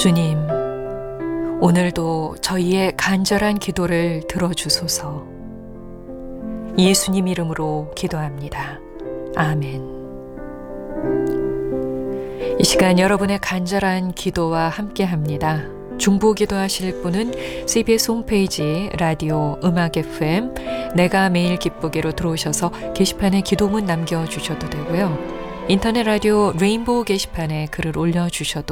주님, 오늘도 저희의 간절한 기도를 들어주소서. 예수님 이름으로 기도합니다. 아멘. 이 시간 여러분의 간절한 기도와 함께합니다. 중보 기도하실 분은 CBS 홈페이지 라디오 음악 FM 내가 매일 기쁘게로 들어오셔서 게시판에 기도문 남겨주셔도 되고요. 인터넷 라디오 레인보우 게시판에 글을 올려주셔도